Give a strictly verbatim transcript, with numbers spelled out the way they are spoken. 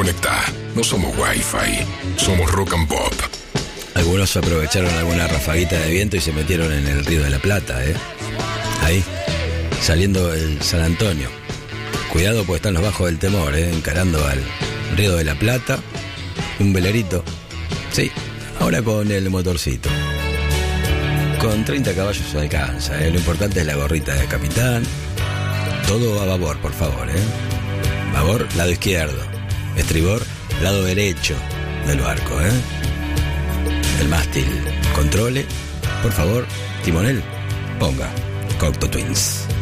Conectá. No somos Wi-Fi, somos Rock and Pop. Algunos aprovecharon alguna rafaguita de viento y se metieron en el Río de la Plata, ¿eh? Ahí, saliendo el San Antonio. Cuidado porque están los bajos del temor, ¿eh? Encarando al Río de la Plata. Un velerito. Sí, ahora con el motorcito. Con treinta caballos se alcanza, ¿eh? Lo importante es la gorrita de capitán. Todo a babor, por favor, ¿eh? Babor, lado izquierdo. Estribor, lado derecho del barco, ¿eh? El mástil, controle. Por favor, timonel, ponga Cocteau Twins.